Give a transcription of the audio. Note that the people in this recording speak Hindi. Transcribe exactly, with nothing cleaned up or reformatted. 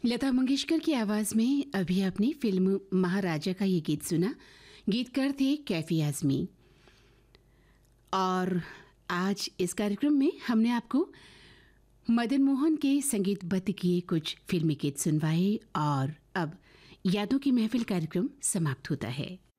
लता मंगेशकर की आवाज़ में अभी आपने फिल्म महाराजा का ये गीत सुना। गीतकार थे कैफी आज़मी। और आज इस कार्यक्रम में हमने आपको मदन मोहन के संगीतबद्ध किए कुछ फिल्मी गीत सुनवाए और अब यादों की महफिल कार्यक्रम समाप्त होता है।